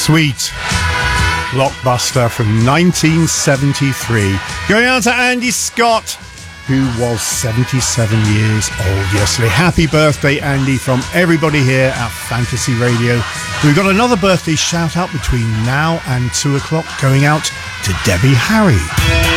Sweet blockbuster from 1973. Going out to Andy Scott, who was 77 years old yesterday. Happy birthday, Andy, from everybody here at Fantasy Radio. We've got another birthday shout out between now and 2 o'clock, going out to Debbie Harry.